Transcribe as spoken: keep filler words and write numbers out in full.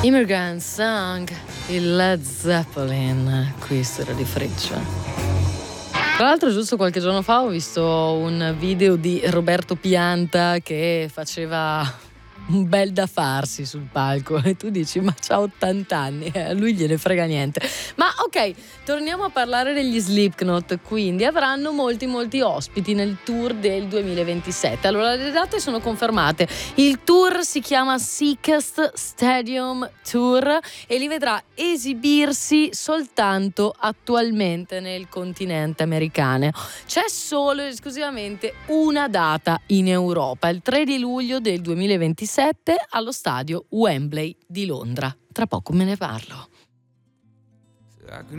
Immigrant Song, il Led Zeppelin, qui su Radio Freccia. Tra l'altro giusto qualche giorno fa ho visto un video di Roberto Pianta che faceva un bel da farsi sul palco e tu dici ma c'ha ottanta anni, eh, a lui gliene frega niente. Ma ok, torniamo a parlare degli Slipknot, quindi avranno molti molti ospiti nel tour del duemilaventisette. Allora le date sono confermate, il tour si chiama Sickest Stadium Tour e li vedrà esibirsi soltanto attualmente nel continente americano. C'è solo ed esclusivamente una data in Europa, il tre di luglio del duemilaventisette allo stadio Wembley di Londra. Tra poco me ne parlo.